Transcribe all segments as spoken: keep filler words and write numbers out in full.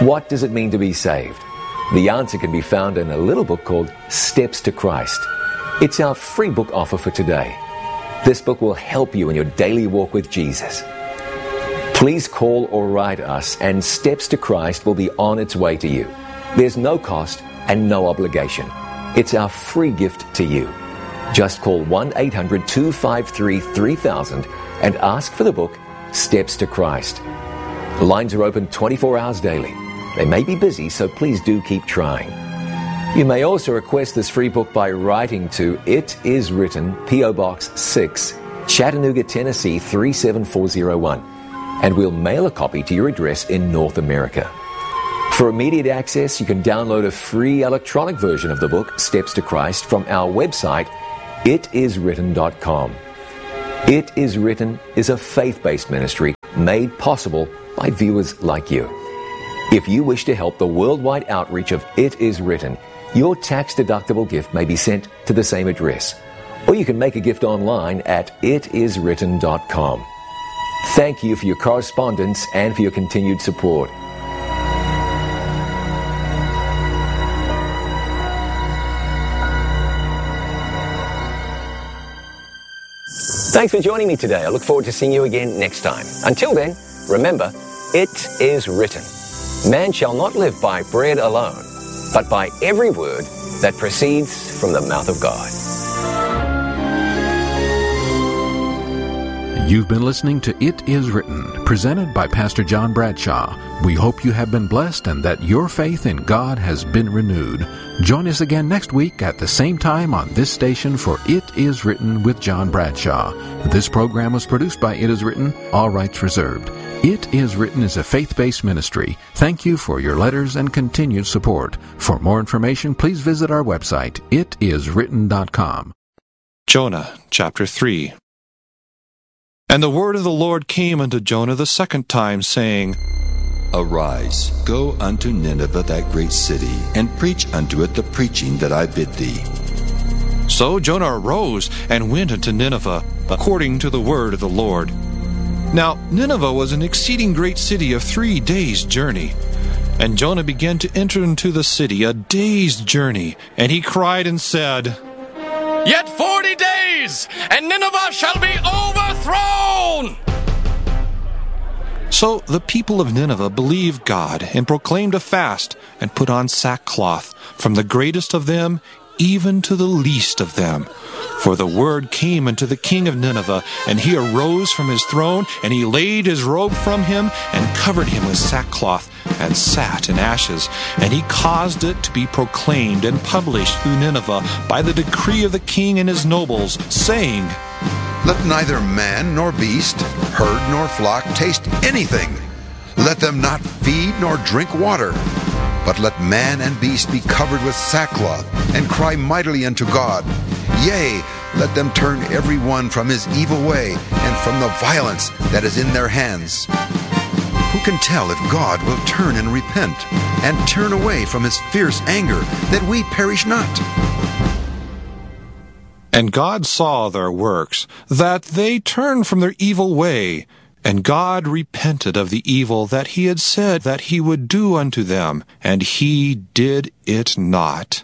What does it mean to be saved? The answer can be found in a little book called Steps to Christ. It's our free book offer for today. This book will help you in your daily walk with Jesus. Please call or write us, and Steps to Christ will be on its way to you. There's no cost and no obligation. It's our free gift to you. Just call one eight hundred two five three three thousand and ask for the book Steps to Christ. The lines are open twenty-four hours daily. They may be busy, so please do keep trying. You may also request this free book by writing to It Is Written, P O Box six, Chattanooga, Tennessee three seven four zero one, and we'll mail a copy to your address in North America. For immediate access, you can download a free electronic version of the book Steps to Christ from our website, it is written dot com. It Is Written is a faith-based ministry made possible by viewers like you. If you wish to help the worldwide outreach of It Is Written, your tax-deductible gift may be sent to the same address, or you can make a gift online at it is written dot com. Thank you for your correspondence and for your continued support. Thanks for joining me today. I look forward to seeing you again next time. Until then, remember, it is written. Man shall not live by bread alone, but by every word that proceeds from the mouth of God. You've been listening to It Is Written, presented by Pastor John Bradshaw. We hope you have been blessed and that your faith in God has been renewed. Join us again next week at the same time on this station for It Is Written with John Bradshaw. This program was produced by It Is Written, all rights reserved. It Is Written is a faith-based ministry. Thank you for your letters and continued support. For more information, please visit our website, it is written dot com. Jonah, chapter three. And the word of the Lord came unto Jonah the second time, saying, Arise, go unto Nineveh, that great city, and preach unto it the preaching that I bid thee. So Jonah arose and went unto Nineveh, according to the word of the Lord. Now Nineveh was an exceeding great city of three days' journey. And Jonah began to enter into the city a day's journey. And he cried and said, Yet forty days, and Nineveh shall be overthrown! So the people of Nineveh believed God, and proclaimed a fast, and put on sackcloth, from the greatest of them even to the least of them. For the word came unto the king of Nineveh, and he arose from his throne, and he laid his robe from him, and covered him with sackcloth, and sat in ashes. And he caused it to be proclaimed and published through Nineveh by the decree of the king and his nobles, saying, Let neither man nor beast, herd nor flock taste anything. Let them not feed nor drink water. But let man and beast be covered with sackcloth, and cry mightily unto God. Yea, let them turn every one from his evil way, and from the violence that is in their hands. Who can tell if God will turn and repent, and turn away from his fierce anger, that we perish not? And God saw their works, that they turned from their evil way. And God repented of the evil that he had said that he would do unto them, and he did it not.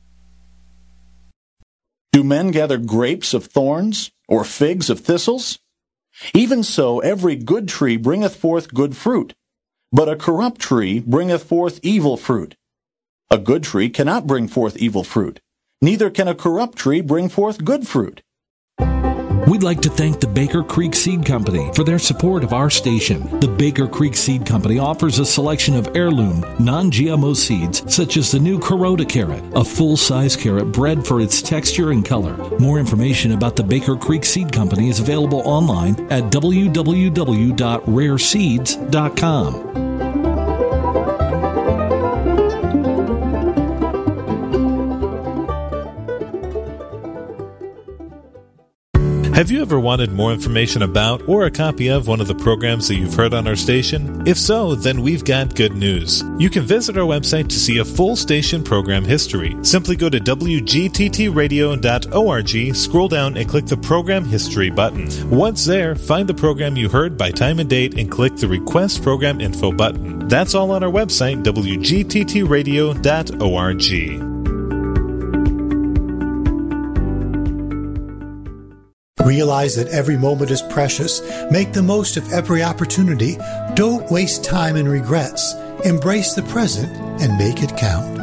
Do men gather grapes of thorns, or figs of thistles? Even so every good tree bringeth forth good fruit, but a corrupt tree bringeth forth evil fruit. A good tree cannot bring forth evil fruit, neither can a corrupt tree bring forth good fruit. We'd like to thank the Baker Creek Seed Company for their support of our station. The Baker Creek Seed Company offers a selection of heirloom, non-G M O seeds, such as the new Kuroda carrot, a full-size carrot bred for its texture and color. More information about the Baker Creek Seed Company is available online at w w w dot rare seeds dot com. Have you ever wanted more information about or a copy of one of the programs that you've heard on our station? If so, then we've got good news. You can visit our website to see a full station program history. Simply go to w g t t radio dot org, scroll down and click the Program History button. Once there, find the program you heard by time and date and click the Request Program Info button. That's all on our website, w g t t radio dot org. Realize that every moment is precious. Make the most of every opportunity. Don't waste time in regrets. Embrace the present and make it count.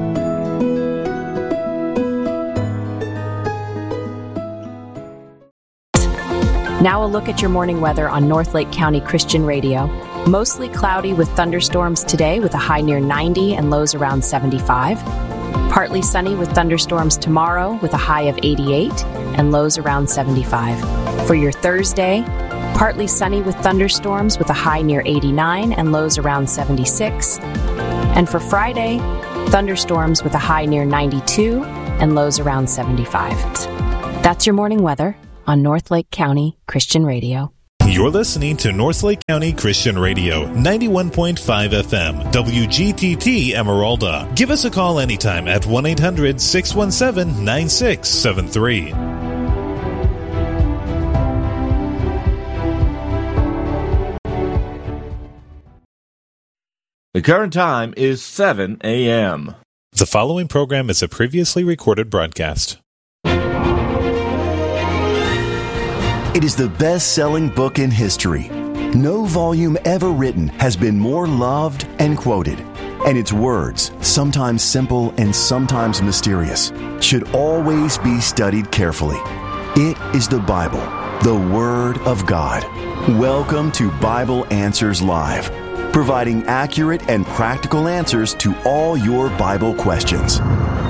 Now a look at your morning weather on Northlake County Christian Radio. Mostly cloudy with thunderstorms today with a high near ninety and lows around seventy-five. Partly sunny with thunderstorms tomorrow with a high of eighty-eight and lows around seventy-five. For your Thursday, partly sunny with thunderstorms with a high near eighty-nine and lows around seventy-six. And for Friday, thunderstorms with a high near ninety-two and lows around seventy-five. That's your morning weather on Northlake County Christian Radio. You're listening to Northlake County Christian Radio, ninety-one point five F M, W G T T Emeralda. Give us a call anytime at one eight hundred six one seven nine six seven three. The current time is seven a.m. The following program is a previously recorded broadcast. It is the best-selling book in history. No volume ever written has been more loved and quoted. And its words, sometimes simple and sometimes mysterious, should always be studied carefully. It is the Bible, the Word of God. Welcome to Bible Answers Live, providing accurate and practical answers to all your Bible questions.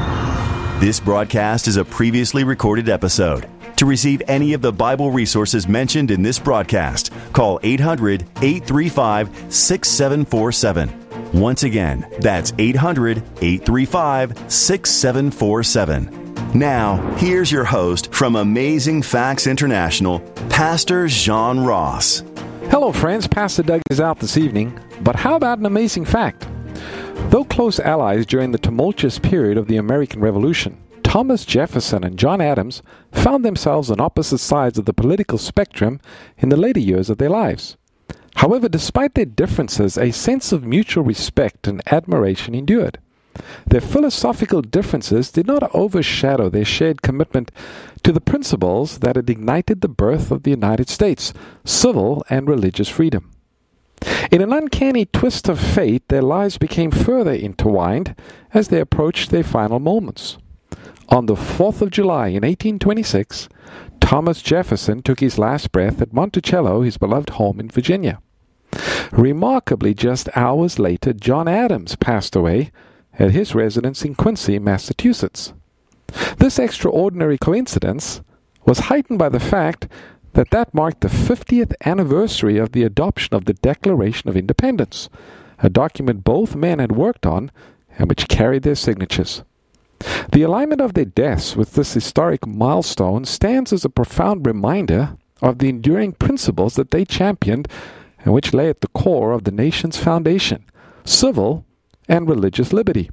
This broadcast is a previously recorded episode. To receive any of the Bible resources mentioned in this broadcast, call eight hundred eight three five six seven four seven. Once again, that's eight hundred eight three five six seven four seven. Now, here's your host from Amazing Facts International, Pastor John Ross. Hello, friends. Pastor Doug is out this evening, but how about an amazing fact? Though close allies during the tumultuous period of the American Revolution, Thomas Jefferson and John Adams found themselves on opposite sides of the political spectrum in the later years of their lives. However, despite their differences, a sense of mutual respect and admiration endured. Their philosophical differences did not overshadow their shared commitment to the principles that had ignited the birth of the United States, civil and religious freedom. In an uncanny twist of fate, their lives became further intertwined as they approached their final moments. On the fourth of July in eighteen twenty-six, Thomas Jefferson took his last breath at Monticello, his beloved home in Virginia. Remarkably, just hours later, John Adams passed away at his residence in Quincy, Massachusetts. This extraordinary coincidence was heightened by the fact that that marked the fiftieth anniversary of the adoption of the Declaration of Independence, a document both men had worked on and which carried their signatures. The alignment of their deaths with this historic milestone stands as a profound reminder of the enduring principles that they championed and which lay at the core of the nation's foundation, civil and religious liberty.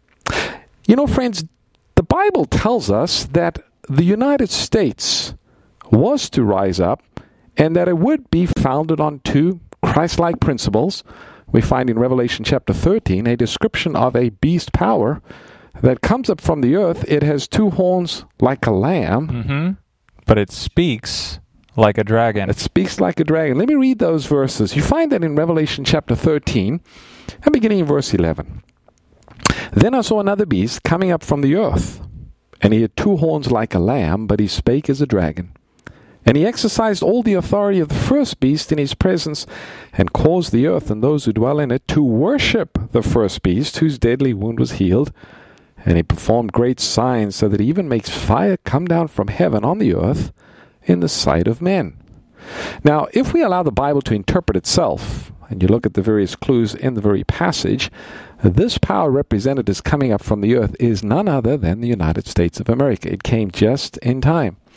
You know, friends, the Bible tells us that the United States was to rise up and that it would be founded on two Christ-like principles. We find in Revelation chapter thirteen a description of a beast power that comes up from the earth. It has two horns like a lamb. Mm-hmm. But it speaks like a dragon. It speaks like a dragon. Let me read those verses. You find that in Revelation chapter thirteen, and beginning in verse eleven. Then I saw another beast coming up from the earth, and he had two horns like a lamb, but he spake as a dragon. And he exercised all the authority of the first beast in his presence, and caused the earth and those who dwell in it to worship the first beast, whose deadly wound was healed. And he performed great signs, so that he even makes fire come down from heaven on the earth in the sight of men. Now, if we allow the Bible to interpret itself, and you look at the various clues in the very passage, this power represented as coming up from the earth is none other than the United States of America. It came just in time.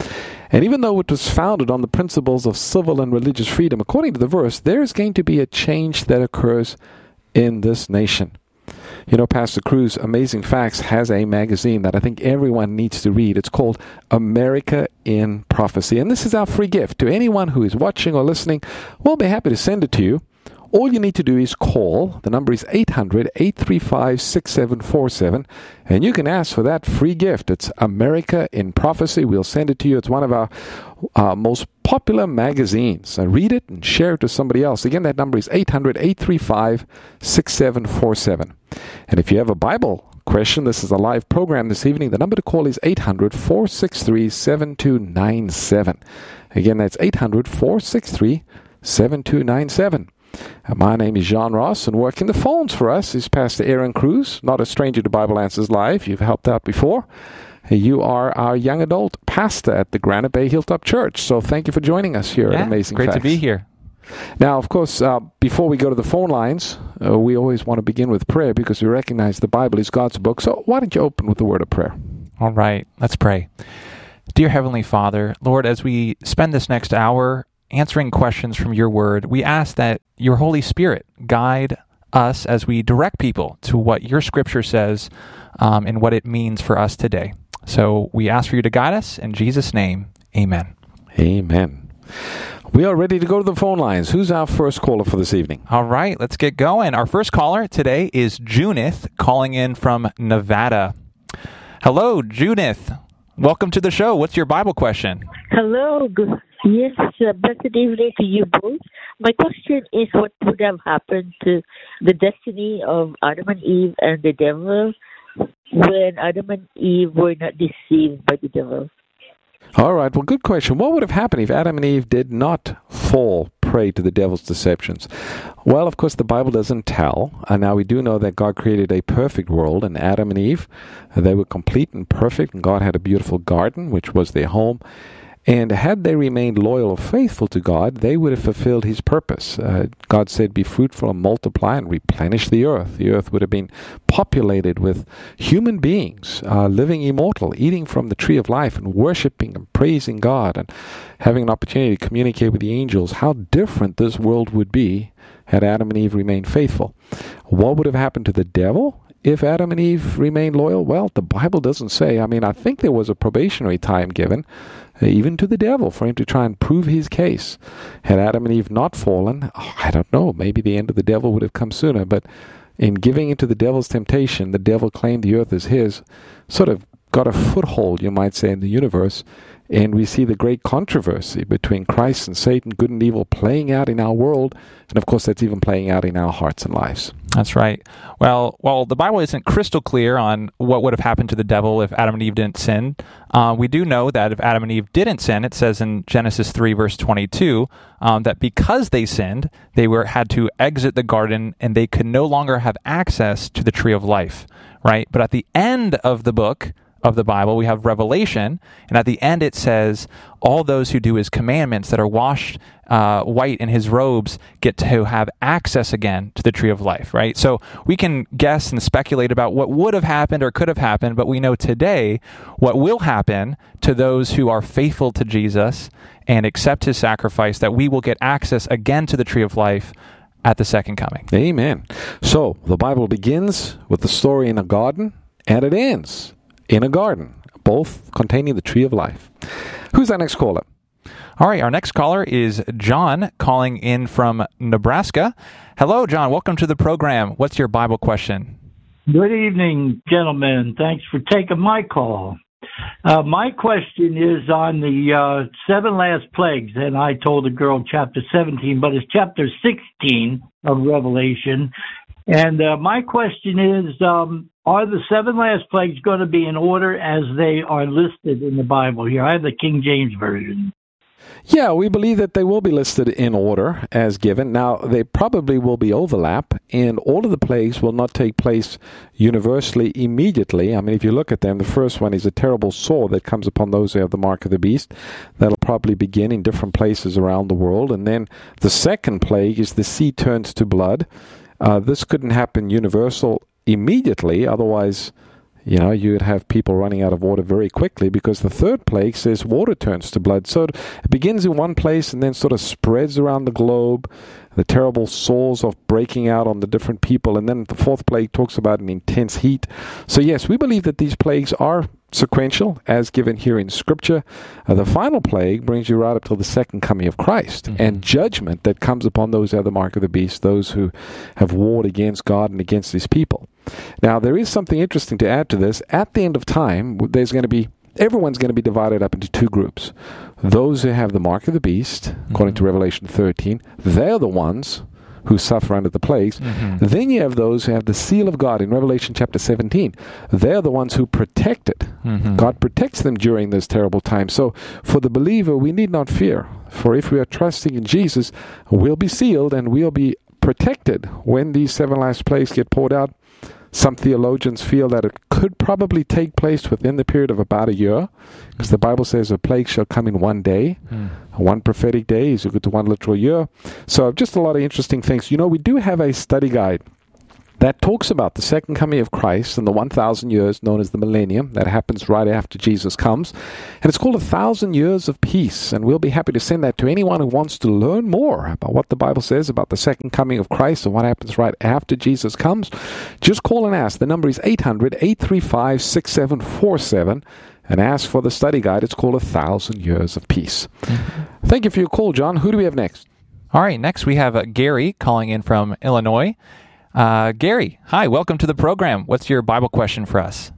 And even though it was founded on the principles of civil and religious freedom, according to the verse, there is going to be a change that occurs in this nation. You know, Pastor Cruz, Amazing Facts, has a magazine that I think everyone needs to read. It's called America in Prophecy. And this is our free gift to anyone who is watching or listening. We'll be happy to send it to you. All you need to do is call. The number is eight hundred, eight three five, six seven four seven. And you can ask for that free gift. It's America in Prophecy. We'll send it to you. It's one of our uh, most popular magazines. So read it and share it to somebody else. Again, that number is eight hundred, eight three five, six seven four seven. And if you have a Bible question, this is a live program this evening. The number to call is eight hundred, four six three, seven two nine seven. Again, that's eight hundred, four six three, seven two nine seven. Uh, my name is John Ross, and working the phones for us is Pastor Aaron Cruz, not a stranger to Bible Answers Live. You've helped out before. Uh, you are our young adult pastor at the Granite Bay Hilltop Church, so thank you for joining us here yeah, at Amazing great Facts. to be here. Now, of course, uh, before we go to the phone lines, uh, we always want to begin with prayer because we recognize the Bible is God's book. So why don't you open with a word of prayer? All right, let's pray. Dear Heavenly Father, Lord, as we spend this next hour answering questions from your word, we ask that your Holy Spirit guide us as we direct people to what your scripture says um, and what it means for us today. So we ask for you to guide us. In Jesus' name, amen. Amen. We are ready to go to the phone lines. Who's our first caller for this evening? All right, let's get going. Our first caller today is Junith, calling in from Nevada. Hello, Junith. Welcome to the show. What's your Bible question? Hello. Good. Yes, uh, blessed evening to you both. My question is, what would have happened to the destiny of Adam and Eve and the devil when Adam and Eve were not deceived by the devil? All right, well, good question. What would have happened if Adam and Eve did not fall prey to the devil's deceptions? Well, of course, the Bible doesn't tell. And now we do know that God created a perfect world, and Adam and Eve, they were complete and perfect, and God had a beautiful garden, which was their home. And had they remained loyal or faithful to God, they would have fulfilled his purpose. Uh, God said, be fruitful and multiply and replenish the earth. The earth would have been populated with human beings, uh, living immortal, eating from the tree of life and worshiping and praising God and having an opportunity to communicate with the angels. How different this world would be had Adam and Eve remained faithful. What would have happened to the devil if Adam and Eve remained loyal? Well, the Bible doesn't say. I mean, I think there was a probationary time given, uh, even to the devil, for him to try and prove his case. Had Adam and Eve not fallen, oh, I don't know, maybe the end of the devil would have come sooner. But in giving into the devil's temptation, the devil claimed the earth as his, sort of got a foothold, you might say, in the universe. And we see the great controversy between Christ and Satan, good and evil, playing out in our world. And of course, that's even playing out in our hearts and lives. That's right. Well, while the Bible isn't crystal clear on what would have happened to the devil if Adam and Eve didn't sin, uh, we do know that if Adam and Eve didn't sin, it says in Genesis three, verse twenty-two, um, that because they sinned, they were had to exit the garden and they could no longer have access to the tree of life, right? But at the end of the book of the Bible, we have Revelation, and at the end it says, all those who do his commandments that are washed uh, white in his robes get to have access again to the tree of life, right? So we can guess and speculate about what would have happened or could have happened, but we know today what will happen to those who are faithful to Jesus and accept his sacrifice, that we will get access again to the tree of life at the second coming. Amen. So the Bible begins with the story in a garden, and it ends in a garden, both containing the tree of life. Who's our next caller? All right, our next caller is John, calling in from Nebraska. Hello, John. Welcome to the program. What's your Bible question? Good evening, gentlemen. Thanks for taking my call. Uh, my question is on the uh, seven last plagues, and I told the girl chapter seventeen, but it's chapter sixteen of Revelation. And uh, my question is, um, are the seven last plagues going to be in order as they are listed in the Bible here? I have the King James Version. Yeah, we believe that they will be listed in order as given. Now, they probably will be overlap, and all of the plagues will not take place universally immediately. I mean, if you look at them, the first one is a terrible sore that comes upon those who have the mark of the beast. That'll probably begin in different places around the world. And then the second plague is the sea turns to blood. Uh, this couldn't happen universal immediately, otherwise you know, you'd have people running out of water very quickly, because the third plague says water turns to blood. So it begins in one place and then sort of spreads around the globe. The terrible sores of breaking out on the different people. And then the fourth plague talks about an intense heat. So yes, we believe that these plagues are sequential, as given here in Scripture. Uh, the final plague brings you right up till the second coming of Christ, mm-hmm. and judgment that comes upon those who have the mark of the beast, those who have warred against God and against his people. Now, there is something interesting to add to this. At the end of time, there's going to be everyone's going to be divided up into two groups. Those who have the mark of the beast, according mm-hmm. to Revelation thirteen, they're the ones who suffer under the plagues. Mm-hmm. Then you have those who have the seal of God in Revelation chapter seventeen. They're the ones who protect it. Mm-hmm. God protects them during this terrible time. So for the believer, we need not fear. For if we are trusting in Jesus, we'll be sealed and we'll be protected when these seven last plagues get poured out. Some theologians feel that it could probably take place within the period of about a year, because the Bible says a plague shall come in one day. Mm. One prophetic day is equal to one literal year. So just a lot of interesting things. You know, we do have a study guide that talks about the second coming of Christ and the one thousand years known as the millennium. That happens right after Jesus comes. And it's called A Thousand Years of Peace. And we'll be happy to send that to anyone who wants to learn more about what the Bible says about the second coming of Christ and what happens right after Jesus comes. Just call and ask. The number is eight hundred, eight three five, six seven four seven. And ask for the study guide. It's called A Thousand Years of Peace. Mm-hmm. Thank you for your call, John. Who do we have next? All right, next we have uh, Gary calling in from Illinois. Uh, Gary, hi, welcome to the program. What's your Bible question for us?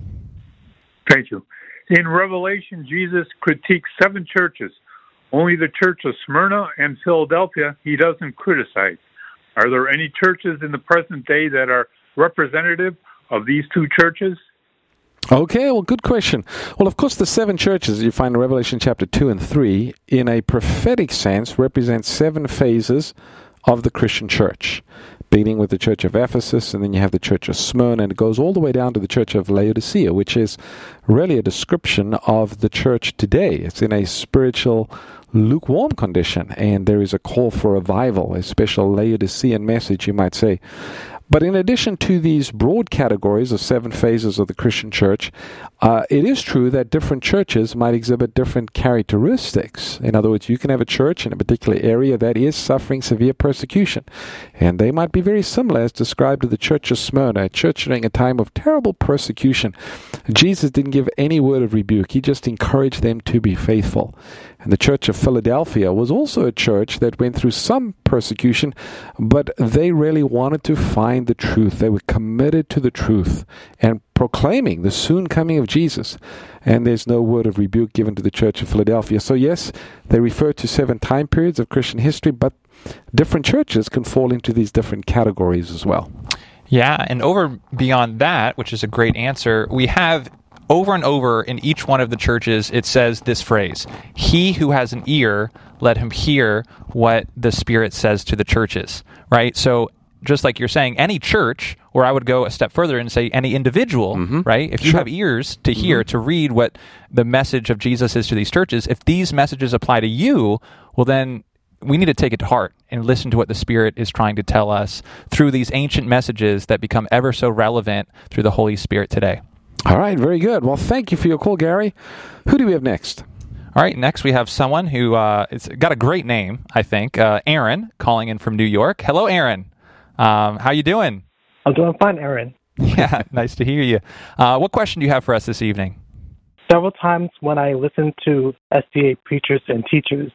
Thank you. In Revelation, Jesus critiques seven churches. Only the church of Smyrna and Philadelphia he doesn't criticize. Are there any churches in the present day that are representative of these two churches? Okay, well, good question. Well, of course, the seven churches you find in Revelation chapter two and three, in a prophetic sense, represent seven phases of the Christian church, beginning with the church of Ephesus, and then you have the church of Smyrna, and it goes all the way down to the church of Laodicea, which is really a description of the church today. It's in a spiritual lukewarm condition, and there is a call for revival, a special Laodicean message, you might say. But in addition to these broad categories of seven phases of the Christian church, uh, it is true that different churches might exhibit different characteristics. In other words, you can have a church in a particular area that is suffering severe persecution, and they might be very similar as described to the church of Smyrna, a church during a time of terrible persecution. Jesus didn't give any word of rebuke. He just encouraged them to be faithful. And the church of Philadelphia was also a church that went through some persecution, but they really wanted to find the truth. They were committed to the truth and proclaiming the soon coming of Jesus. And there's no word of rebuke given to the church of Philadelphia. So yes, they refer to seven time periods of Christian history, but different churches can fall into these different categories as well. Yeah, and over beyond that, which is a great answer, we have over and over in each one of the churches, it says this phrase, "He who has an ear, let him hear what the Spirit says to the churches," right? So just like you're saying, any church, or I would go a step further and say any individual, mm-hmm. right? If you sure. have ears to hear, mm-hmm. to read what the message of Jesus is to these churches, if these messages apply to you, well then we need to take it to heart and listen to what the Spirit is trying to tell us through these ancient messages that become ever so relevant through the Holy Spirit today. All right, very good. Well, thank you for your call, Gary. Who do we have next? All right, next we have someone who uh, it's got a great name, I think. Uh, Aaron, calling in from New York. Hello, Aaron. Um, how you doing? I'm doing fine, Aaron. Yeah, nice to hear you. Uh, what question do you have for us this evening? Several times when I listen to S D A preachers and teachers,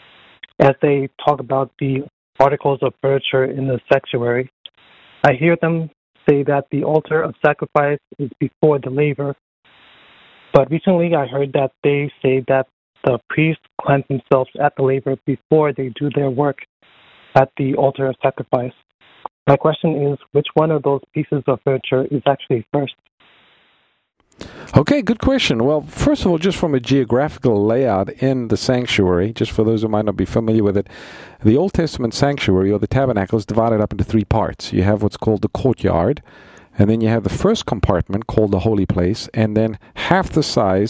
as they talk about the articles of furniture in the sanctuary, I hear them say that the altar of sacrifice is before the laver. But recently I heard that they say that the priests cleanse themselves at the laver before they do their work at the altar of sacrifice. My question is, which one of those pieces of furniture is actually first? Okay, good question. Well, first of all, just from a geographical layout in the sanctuary, just for those who might not be familiar with it, the Old Testament sanctuary, or the tabernacle, is divided up into three parts. You have what's called the courtyard, and then you have the first compartment called the holy place, and then half the size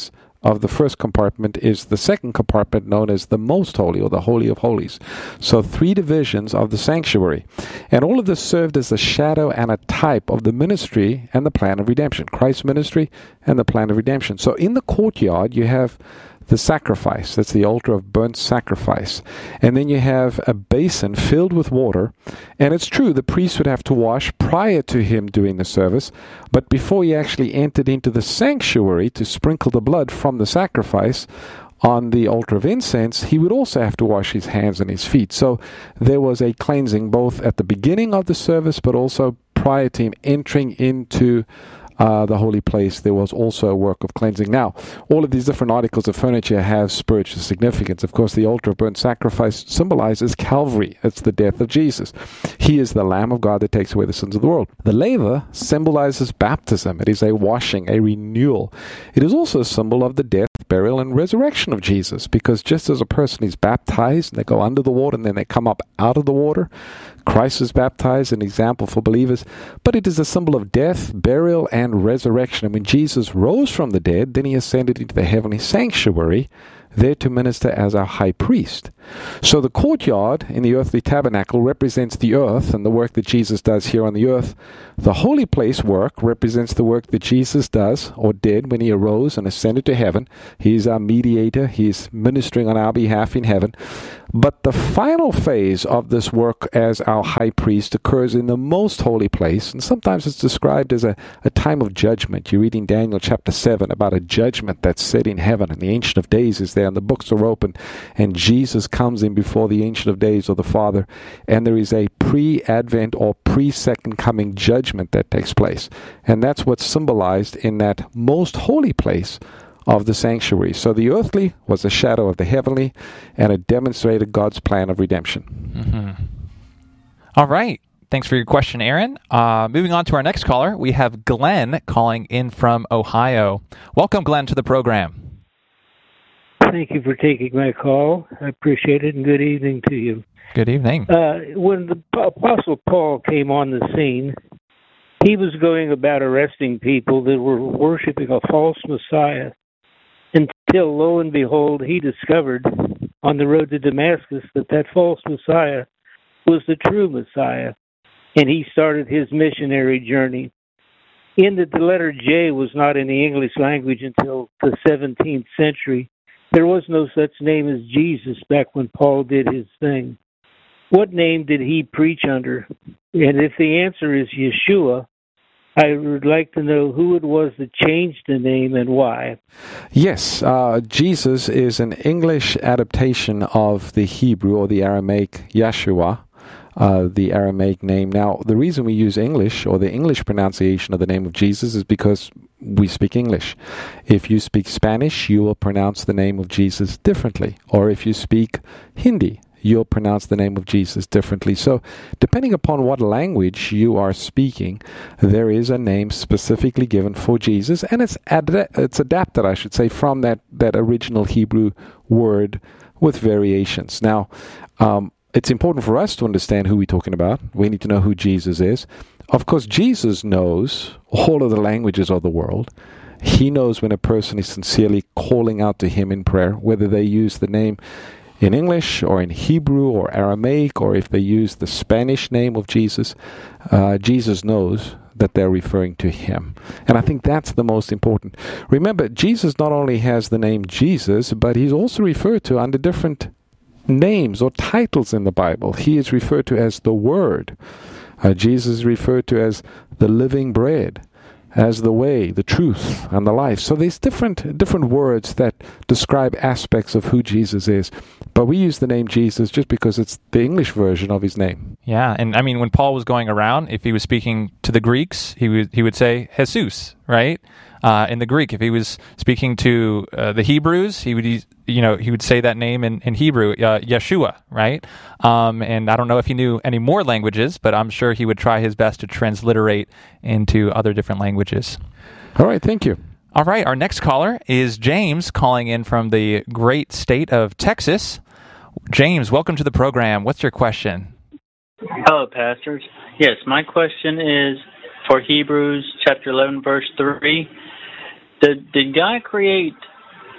of the first compartment is the second compartment known as the Most Holy, or the Holy of Holies. So three divisions of the sanctuary. And all of this served as a shadow and a type of the ministry and the plan of redemption. Christ's ministry and the plan of redemption. So in the courtyard, you have the sacrifice. That's the altar of burnt sacrifice. And then you have a basin filled with water. And it's true, the priest would have to wash prior to him doing the service. But before he actually entered into the sanctuary to sprinkle the blood from the sacrifice on the altar of incense, he would also have to wash his hands and his feet. So there was a cleansing both at the beginning of the service, but also prior to him entering into Uh, the holy place. There was also a work of cleansing. Now, all of these different articles of furniture have spiritual significance. Of course, the altar of burnt sacrifice symbolizes Calvary. It's the death of Jesus. He is the Lamb of God that takes away the sins of the world. The laver symbolizes baptism. It is a washing, a renewal. It is also a symbol of the death, burial, and resurrection of Jesus, because just as a person is baptized, and they go under the water and then they come up out of the water, Christ was baptized, an example for believers, but it is a symbol of death, burial, and resurrection. And when Jesus rose from the dead, then he ascended into the heavenly sanctuary, there to minister as our high priest. So the courtyard in the earthly tabernacle represents the earth and the work that Jesus does here on the earth. The holy place work represents the work that Jesus does or did when he arose and ascended to heaven. He is our mediator. He is ministering on our behalf in heaven. But the final phase of this work as our high priest occurs in the most holy place, and sometimes it's described as a, a time of judgment. You read in Daniel chapter seven about a judgment that's set in heaven, and the Ancient of Days is there, and the books are open, and Jesus comes in before the Ancient of Days, or the Father, and there is a pre-Advent or pre-Second Coming judgment that takes place. And that's what's symbolized in that most holy place of the sanctuary. So the earthly was a shadow of the heavenly, and it demonstrated God's plan of redemption. Mm-hmm. All right. Thanks for your question, Aaron. Uh, moving on to our next caller, we have Glenn calling in from Ohio. Welcome, Glenn, to the program. Thank you for taking my call. I appreciate it, and good evening to you. Good evening. Uh, when the Apostle Paul came on the scene, he was going about arresting people that were worshiping a false Messiah, until, lo and behold, he discovered on the road to Damascus that that false Messiah was the true Messiah, and he started his missionary journey. In that the letter J was not in the English language until the seventeenth century. There was no such name as Jesus back when Paul did his thing. What name did he preach under? And if the answer is Yeshua, I would like to know who it was that changed the name and why. Yes, uh, Jesus is an English adaptation of the Hebrew or the Aramaic Yeshua, uh, the Aramaic name. Now, the reason we use English or the English pronunciation of the name of Jesus is because we speak English. If you speak Spanish, you will pronounce the name of Jesus differently. Or if you speak Hindi, you'll pronounce the name of Jesus differently. So, depending upon what language you are speaking, there is a name specifically given for Jesus, and it's ad- it's adapted, I should say, from that, that original Hebrew word with variations. Now, um, it's important for us to understand who we're talking about. We need to know who Jesus is. Of course, Jesus knows all of the languages of the world. He knows when a person is sincerely calling out to him in prayer, whether they use the name in English or in Hebrew or Aramaic, or if they use the Spanish name of Jesus. uh, Jesus knows that they're referring to him. And I think that's the most important. Remember, Jesus not only has the name Jesus, but he's also referred to under different names or titles in the Bible. He is referred to as the Word. Uh, Jesus is referred to as the living bread, as the way, the truth, and the life. So there's different different words that describe aspects of who Jesus is. But we use the name Jesus just because it's the English version of his name. Yeah, and I mean, when Paul was going around, if he was speaking to the Greeks, he would he would say Jesus, right? Uh, in the Greek, if he was speaking to uh, the Hebrews, he would you know he would say that name in in Hebrew, uh, Yeshua, right? Um, and I don't know if he knew any more languages, but I'm sure he would try his best to transliterate into other different languages. All right, thank you. All right, our next caller is James, calling in from the great state of Texas. James, welcome to the program. What's your question? Hello, pastors. Yes, my question is for Hebrews chapter eleven, verse three. Did, did God create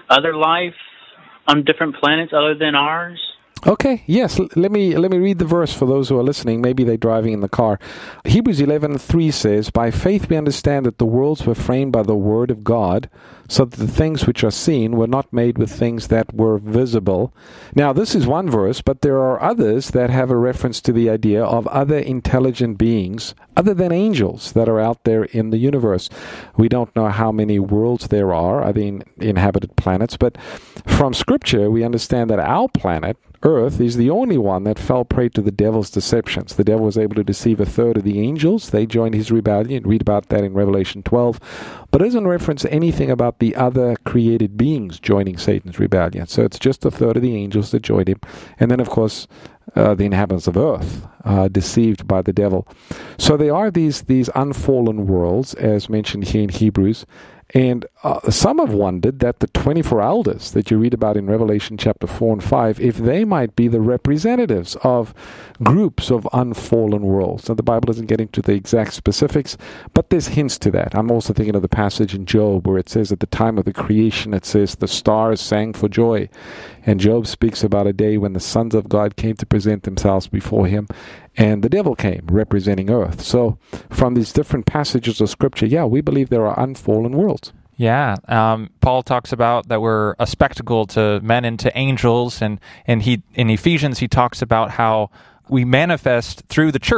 other life on different planets other than ours? Okay, yes, L- let me let me read the verse for those who are listening. Maybe they're driving in the car. Hebrews eleven three says, "By faith we understand that the worlds were framed by the word of God, so that the things which are seen were not made with things that were visible." Now, this is one verse, but there are others that have a reference to the idea of other intelligent beings other than angels that are out there in the universe. We don't know how many worlds there are, other in inhabited planets, but from Scripture we understand that our planet, Earth, is the only one that fell prey to the devil's deceptions. The devil was able to deceive a third of the angels. They joined his rebellion. Read about that in Revelation twelve. But it doesn't reference anything about the other created beings joining Satan's rebellion. So it's just a third of the angels that joined him. And then, of course, uh, the inhabitants of Earth, uh, deceived by the devil. So there are these, these unfallen worlds, as mentioned here in Hebrews. And uh, some have wondered that the twenty-four elders that you read about in Revelation chapter four and five, if they might be the representatives of groups of unfallen worlds. Now, the Bible doesn't get into the exact specifics, but there's hints to that. I'm also thinking of the passage in Job where it says at the time of the creation, it says the stars sang for joy. And Job speaks about a day when the sons of God came to present themselves before him, and the devil came, representing earth. So from these different passages of Scripture, yeah, we believe there are unfallen worlds. Yeah, um, Paul talks about that we're a spectacle to men and to angels, and, and he in Ephesians he talks about how we manifest through the church.